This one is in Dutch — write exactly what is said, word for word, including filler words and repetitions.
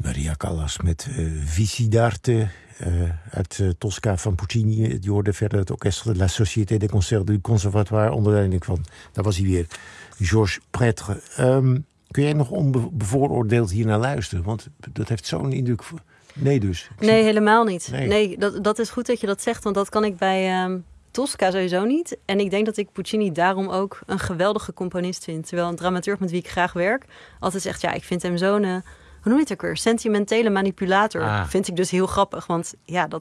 Maria Callas met uh, Vici d'arte uh, uit uh, Tosca van Puccini. Je hoorde verder het orkest de La Société des Concerts du Conservatoire onder leiding van, daar was hij weer, Georges Prêtre. Um, kun jij nog onbevooroordeeld hier naar luisteren? Want dat heeft zo'n indruk. Voor... Nee dus. Ik nee, zie... helemaal niet. Nee, nee dat, dat is goed dat je dat zegt, want dat kan ik bij um, Tosca sowieso niet. En ik denk dat ik Puccini daarom ook een geweldige componist vind. Terwijl een dramaturg met wie ik graag werk altijd zegt, ja, ik vind hem zo'n... Uh, hoe noem je het ook weer? Sentimentele manipulator. Ah. Vind ik dus heel grappig. Want ja, dat,